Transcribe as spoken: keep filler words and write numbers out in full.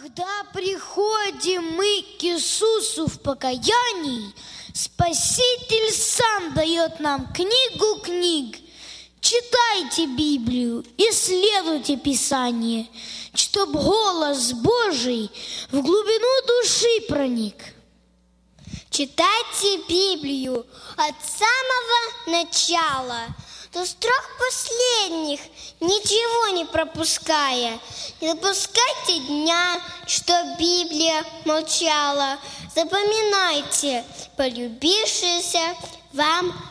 Когда приходим мы к Иисусу в покаянии, Спаситель сам дает нам книгу книг. Читайте Библию, исследуйте Писание, чтоб голос Божий в глубину души проник. Читайте Библию от самого начала до строк последних, ничего не пропуская. Не допускайте дня, что Библия молчала. Запоминайте полюбившееся вам